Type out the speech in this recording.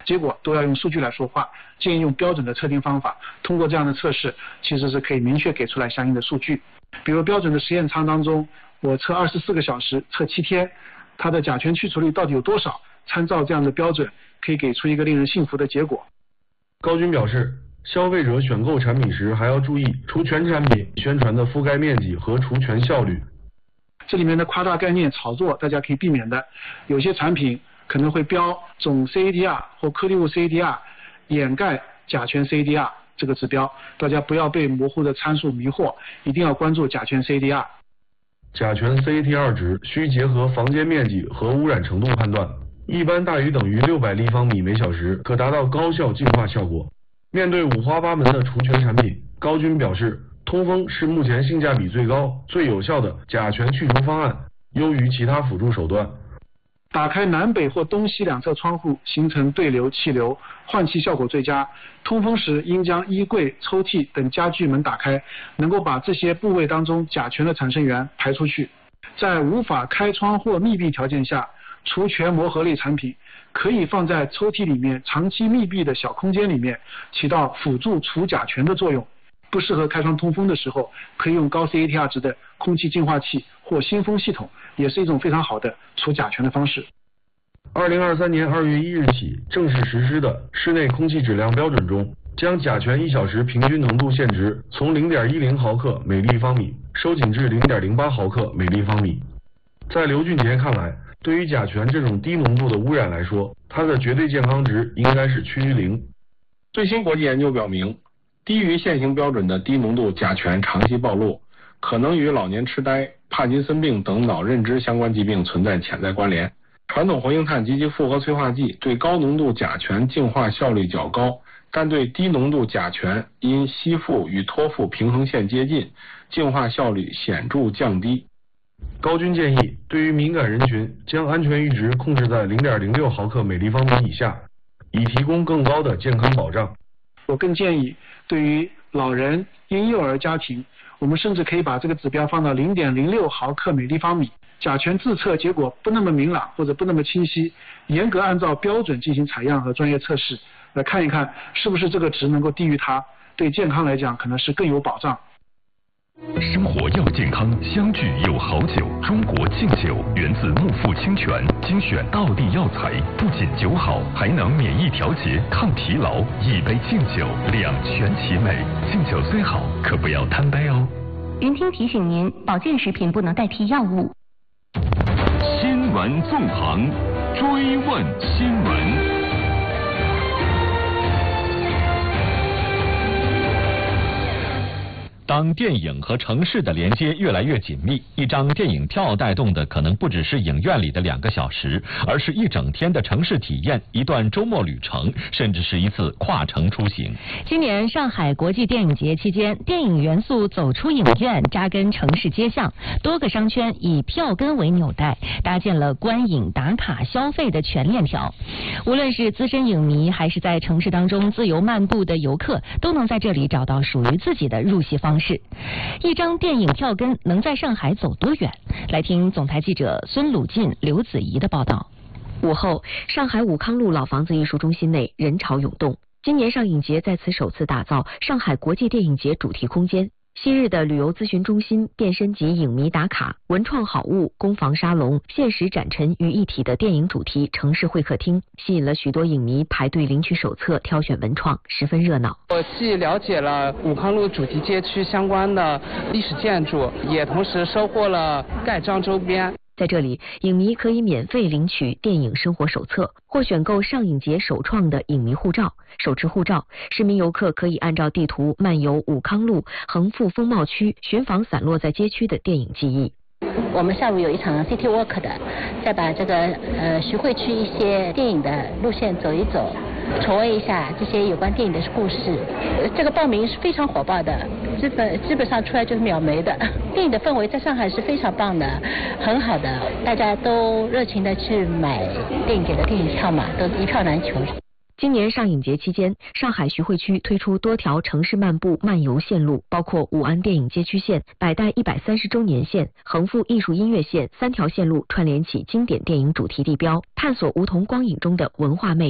结果都要用数据来说话，建议用标准的测定方法，通过这样的测试，其实是可以明确给出来相应的数据。比如标准的实验舱当中，我测24个小时，测7天，它的甲醛去除率到底有多少？参照这样的标准，可以给出一个令人信服的结果。 高军表示，消费者选购产品时还要注意除醛产品宣传的覆盖面积和除醛效率。 这里面的夸大概念炒作大家可以避免的，有些产品可能会标总 CADR 或颗粒物 CADR 掩盖甲醛 CADR 这个指标，大家不要被模糊的参数迷惑，一定要关注甲醛 CADR。 甲醛 CADR 值需结合房间面积和污染程度判断，一般大于等于600立方米每小时，可达到高效净化效果。面对五花八门的除醛产品，高军表示，通风是目前性价比最高、最有效的甲醛去除方案，优于其他辅助手段。 打开南北或东西两侧窗户，形成对流气流，换气效果最佳。通风时应将衣柜、抽屉等家具门打开，能够把这些部位当中甲醛的产生源排出去。在无法开窗或密闭条件下，除醛磨合类产品可以放在抽屉里面长期密闭的小空间里面，起到辅助除甲醛的作用。不适合开窗通风的时候，可以用高 CATR 值的空气净化器或新风系统，也是一种非常好的除甲醛的方式。 2023年2月1日起正式实施的室内空气质量标准中，将甲醛1小时平均浓度限值从0.10毫克每立方米收紧至0.08毫克每立方米。在刘俊杰看来，对于甲醛这种低浓度的污染来说，它的绝对健康值应该是趋于0。 最新国际研究表明，低于现行标准的低浓度甲醛长期暴露，可能与老年痴呆、帕金森病等脑认知相关疾病存在潜在关联。传统活性炭及其复合催化剂对高浓度甲醛净化效率较高，但对低浓度甲醛因吸附与脱附平衡线接近，净化效率显著降低。 高军建议，对于敏感人群，将安全阈值控制在0.06毫克每立方米以下，以提供更高的健康保障。 我更建议，对于老人、婴幼儿家庭，我们甚至可以把这个指标放到0.06毫克每立方米。甲醛自测结果不那么明朗或者不那么清晰，严格按照标准进行采样和专业测试，来看一看是不是这个值能够低于它，对健康来讲可能是更有保障。 生活要健康，相聚有好酒。中国敬酒源自木富清泉，精选道地药材，不仅酒好，还能免疫调节、抗疲劳。一杯敬酒，两全其美。敬酒虽好，可不要贪杯哦。 云听提醒您，保健食品不能代替药物。 新闻纵横，追问新闻。当电影和城市的连接越来越紧密，一张电影票带动的可能不只是影院里的2个小时，而是一整天的城市体验，一段周末旅程，甚至是一次跨城出行。 今年上海国际电影节期间，电影元素走出影院，扎根城市街巷，多个商圈以票根为纽带，搭建了观影、打卡、消费的全链条。无论是资深影迷，还是在城市当中自由漫步的游客，都能在这里找到属于自己的入戏方式。一张电影票根能在上海走多远？来听总台记者孙鲁进、刘子怡的报道。 午后，上海武康路老房子艺术中心内人潮涌动。今年上影节在此首次打造上海国际电影节主题空间。昔日的旅游咨询中心变身及影迷打卡、文创好物、工坊沙龙、现实展陈于一体的电影主题城市会客厅，吸引了许多影迷排队领取手册、挑选文创，十分热闹。 我既了解了武康路主题街区相关的历史建筑，也同时收获了盖章周边。 在这里，影迷可以免费领取电影生活手册，或选购上影节首创的影迷护照。手持护照，市民游客可以按照地图漫游武康路，横赴风貌区，寻访散落在街区的电影记忆。 我们下午有一场 City Walk 的，再把这个徐汇区一些电影的路线走一走，重温一下这些有关电影的故事。这个报名是非常火爆的，基本上出来就是秒没的。电影的氛围在上海是非常棒的，很好的，大家都热情的去买电影节的电影票嘛，都一票难求。 今年上影节期间，上海徐汇区推出多条城市漫步漫游线路，包括武安电影街区线、百代130周年线、横幅艺术音乐线3条线路，串联起经典电影主题地标，探索梧桐光影中的文化魅